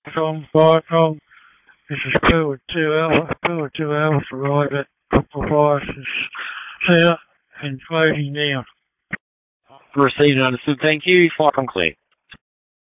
This is Pooh with two L's arrived at Crystal Forest here and closing down. Received and understood. Thank you. Flight complete.